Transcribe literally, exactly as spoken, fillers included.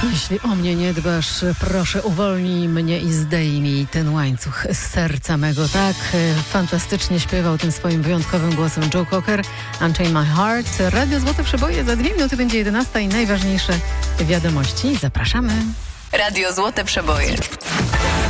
Jeśli o mnie nie dbasz, proszę uwolnij mnie i zdejmij ten łańcuch z serca mego. Tak fantastycznie śpiewał tym swoim wyjątkowym głosem Joe Cocker, Unchain My Heart. Radio Złote Przeboje, za dwie minuty będzie jedenasta i najważniejsze wiadomości. Zapraszamy. Radio Złote Przeboje.